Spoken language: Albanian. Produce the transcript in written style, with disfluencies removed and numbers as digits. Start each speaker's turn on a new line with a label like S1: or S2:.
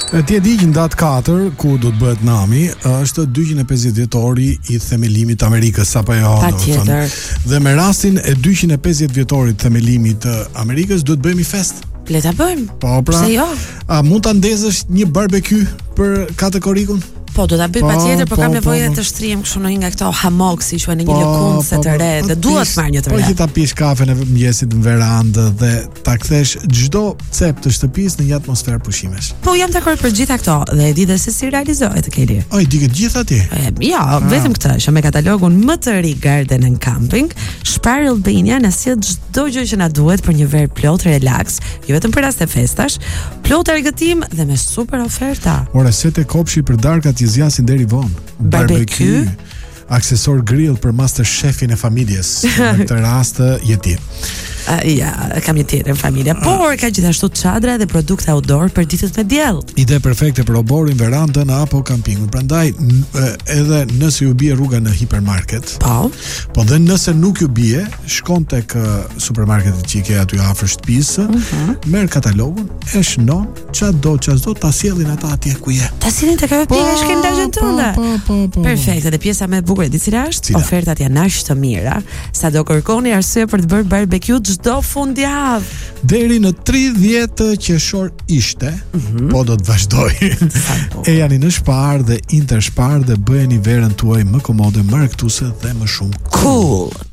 S1: Ti e di që në datë 4, ku do të bëhet nami, është 250 vjetori i themelimit të Amerikës, apo jo?
S2: Patjetër.
S1: Dhe me rastin e 250 vjetorit të themelimit të Amerikës, do të bëhemi fest.
S2: Le ta bëjmë.
S1: Po, pra.
S2: Pse jo?
S1: A mund ta ndezësh një barbecue për kategorikun?
S2: Po, do ta bëj patjetër, por kam nevojë
S1: po.
S2: të shtrihem kështu në një nga këto hammock, si quhen, në një lëkundse të re, dhe duhet marr një të re.
S1: Po që ta pish kafen e mëngjesit në verandë dhe ta kthesh çdo cep të shtëpisë në një atmosferë pushimesh.
S2: Po, jam dakord për gjitha këto dhe e di dhe se si realizohet, Keli.
S1: Oj, di këtë gjithë atje.
S2: Jo, vetëm këtë, që me katalogun më të ri Garden and Camping, Spar Albania na sjell çdo gjë që na duhet për një ver plot relax, jo vetëm për raste festash, plot argëtim dhe me super oferta.
S1: Ora sete kopshi për darkat i zjasin deri vonë.
S2: Barbecue,
S1: aksesor grill për master chefin e familjes. Në këtë rast je ti.
S2: Ja, kam një tjetër familje, por ka gjithashtu çadra dhe produkte outdoor për ditët me diell.
S1: Ide perfekte për oborin, verandën apo kampingun. Prandaj edhe nëse ju bie rruga në hipermarket, po dhe nëse nuk ju bie, shkon tek supermarketet që i ke aty afër shtëpisë, merr katalogun, e shnon, çado ta sjellin ata atje ku je.
S2: Ta sjellin tek ajo pikë që kanë lagjen tënde.
S1: Po.
S2: Perfekte, dhe pjesa më e bukur e di cila është? Ofertat janë aq të mira, sa do kërkoni arsye për të bërë barbecue çdo fundjavë.
S1: Deri në 30 qershor ishte, po do të vazhdoj. E jani në Spar dhe Inter Spar dhe bëheni verën tuaj më komode, më argëtuese dhe më shumë
S2: cool.